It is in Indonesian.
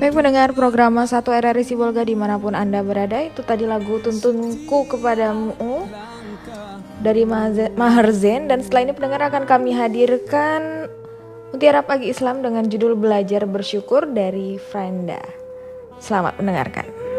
Baik pendengar program 1 RRI Sibolga dimanapun Anda berada, itu tadi lagu Tuntunku Kepadamu dari Maher Zain. Dan setelah ini pendengar akan kami hadirkan Mutiara Pagi Islam dengan judul Belajar Bersyukur dari Frenda. Selamat mendengarkan.